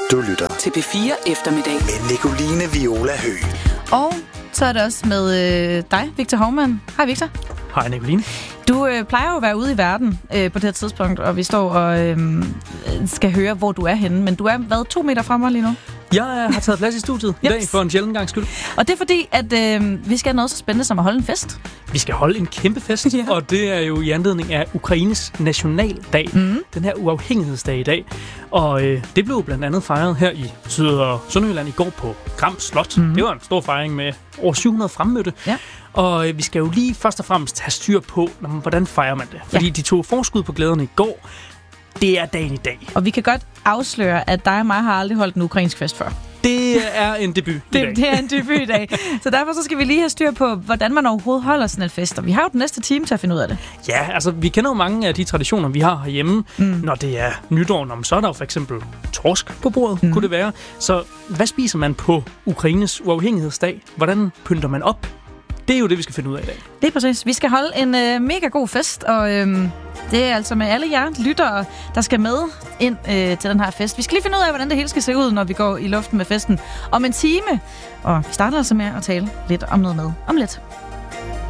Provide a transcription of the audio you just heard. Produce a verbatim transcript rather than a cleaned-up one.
Du lytter til P fire Eftermiddag med Nicoline Viola Høgh. Og så er det også med øh, dig, Victor Hovmand. Hej Victor. Hej Nicoline. Du øh, plejer jo at være ude i verden øh, på det her tidspunkt, og vi står og øh, skal høre, hvor du er henne. Men du er hvad, to meter fra mig lige nu? Jeg har taget plads i studiet i dag for en sjælden gang skyld. Og det er fordi, at øh, vi skal have noget så spændende som at holde en fest. Vi skal holde en kæmpe fest, ja. Og det er jo i anledning af Ukraines nationaldag. Mm. Den her uafhængighedsdag i dag. Og øh, det blev blandt andet fejret her i Syd- og Sønderjylland i går på Gram Slot. Mm. Det var en stor fejring med over syv hundrede fremmødte. Ja. Og øh, vi skal jo lige først og fremmest have styr på, hvordan fejrer man det. Fordi ja. de tog forskud på glæderne i går. Det er dagen i dag. Og vi kan godt afsløre, at dig og mig har aldrig holdt en ukrainsk fest før. Det er en debut i det, dag. Det er en debut i dag. Så derfor så skal vi lige have styr på, hvordan man overhovedet holder sådan en fest. Og vi har jo den næste time til at finde ud af det. Ja, altså vi kender jo mange af de traditioner, vi har herhjemme. Mm. Når det er nytår, så er der jo for eksempel torsk på bordet, mm. kunne det være. Så hvad spiser man på Ukraines uafhængighedsdag? Hvordan pynter man op? Det er jo det, vi skal finde ud af i dag. Det er præcis. Vi skal holde en øh, mega god fest, og øh, det er altså med alle jer lyttere, der skal med ind øh, til den her fest. Vi skal lige finde ud af, hvordan det hele skal se ud, når vi går i luften med festen om en time. Og vi starter altså med at tale lidt om noget med om lidt.